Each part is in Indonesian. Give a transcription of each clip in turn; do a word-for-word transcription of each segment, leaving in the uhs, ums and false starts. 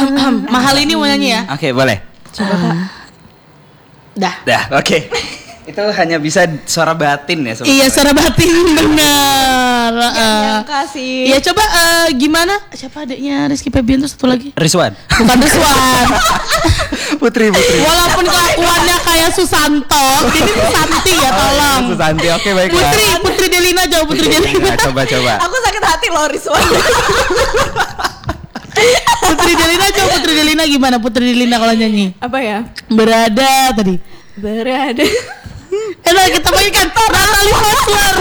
Mahal ini mau nyanyi ya? Oke, boleh. Coba Kak. Dah. Dah, oke. Itu hanya bisa suara batin ya sebenarnya. Iya, suara batin benar. Gak Uh, nyangka sih. Iya, coba uh, gimana? Siapa adiknya Rizky Febian tuh satu lagi? Rizwan. Bukan Rizwan. Putri, Putri. Walaupun kelakuannya kayak Susanto, ini Susanti ya, tolong. Susanti, oke baiklah. Putri, Putri Delina jauh Putri Delina. Nah, coba coba. Aku sakit hati loh Rizwan. Putri Delina jauh Putri Delina gimana Putri Delina kalau nyanyi? Apa ya? Berada tadi. Berada. Enak kita mainkan Natalie Hustler.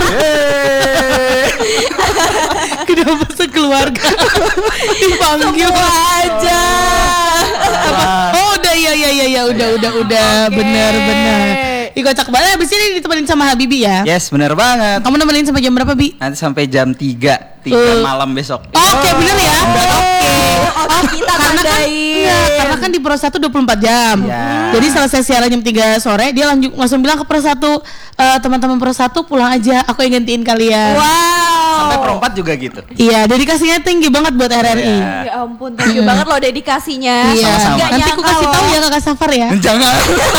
Kenapa sekeluarga dipanggil aja. Oh udah ya ya ya ya udah udah udah Okay. bener bener. Ih kocak banget. Abis ini ditemenin sama Habibi ya. Yes, benar banget. Kamu nemenin sampai jam berapa Bi? Nanti sampai jam tiga Uh. malam besok. Oh, Oke bener ya. Oke. Oh, kita Karena kan, tandain. iya, karena kan di Pro satu dua puluh empat jam. Ya. Jadi selesai siaran jam tiga sore dia lanjut langsung bilang ke Pro satu, e, teman-teman Pro satu pulang aja, aku yang gantiin kalian. Wow. Sampai perempat juga gitu. Iya, dedikasinya tinggi banget buat R R I. Iya. Ya ampun, thank you banget loh dedikasinya. Iya. Sama-sama. Nggak Nanti aku nyangka kasih tahu loh. ya ke Kak Safar ya. Jangan.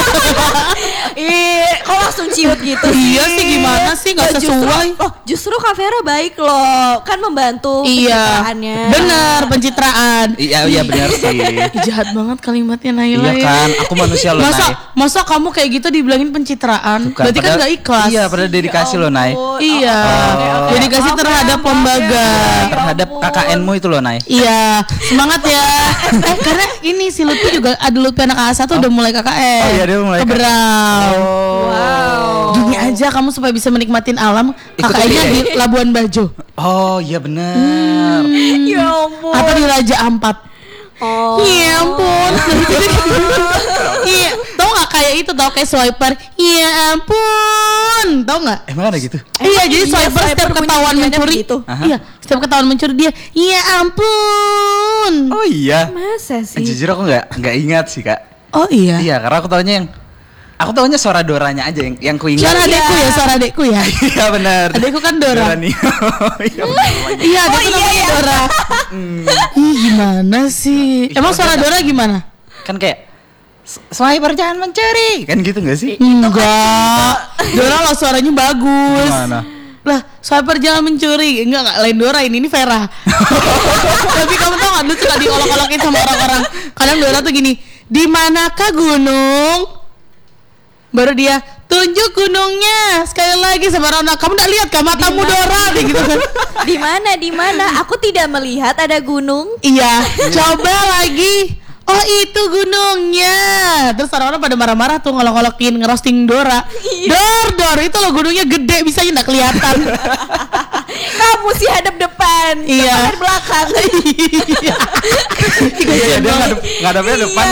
Ih, kok langsung ciut gitu sih? Iya sih, gimana sih, nggak Loh, justru- sesuai. Oh, justru Kak Vera baik loh, kan membantu Iya. pencitraannya. Bener, pencitraan. Iya, iya benar sih. Ih, jahat banget kalimatnya Naila Iya ya. kan, aku manusia loh, Masa Nay. masa kamu kayak gitu dibilangin pencitraan? Bukan, Berarti kan padahal- nggak ikhlas. Iya, pada dedikasi loh, Nay. Iya. Oh. Dedikasi Maaf ya, terhadap maaf ya. lembaga. Terhadap ampun. K K N-mu itu loh, Nay. Iya, semangat ya. Eh karena ini si Lutfi juga ada Lutfi anak A satu udah mulai K K N. Oh iya, dia mulai K K N. Keberang. Wow. Gini aja kamu supaya bisa menikmatin alam, K K N-nya di Labuan Bajo Oh, iya benar. Ya ampun. atau di Raja Ampat. Oh. Ya ampun. Iya, tau nggak kayak itu tau kayak swiper. Ya ampun, tau nggak? Emang ada gitu? Iya, jadi iya, swiper swiper setiap bunyi ketahuan bunyiannya mencuri. begitu. Aha. Iya, setiap ketahuan mencuri dia. Ya ampun. Oh iya. Masa sih? Jujur aku nggak nggak ingat sih, Kak. Oh iya. Iya, karena aku tahunya yang aku tahunya suara Doranya aja yang yang ku ingat. Suara adekku ya, suara adekku ya. Iya benar. Adekku kan Dora. nih. Iya benar lagi. Iya, adekku namanya Dora. Ih, gimana sih? Ih, Emang orangnya suara Dora gimana? Kan kayak "S- swiper jangan mencuri." Kan gitu enggak sih? Enggak. Dora lah suaranya bagus. Gimana? Lah, swiper jangan mencuri. Enggak, enggak lain Dora ini, ini Vera. Tapi kamu tau gak, lu suka diolok-olokin sama orang-orang. Kadang Dora tuh gini, di manakah gunung? Baru dia, tunjuk gunungnya. Sekali lagi sama orang, kamu gak lihat kah matamu Dora? Kayak gitu kan. Di mana? Di mana? Aku tidak melihat ada gunung. Iya, coba lagi. Oh itu gunungnya. Terus orang-orang pada marah-marah tuh ngolok-ngolokin, ngerosting Dora. Dor, Dor, itu loh gunungnya gede, bisa aja gak kelihatan. Kamu sih hadap depan, Iya. depan dan belakang. Iya. Iya, dia ngadep ngadepnya depan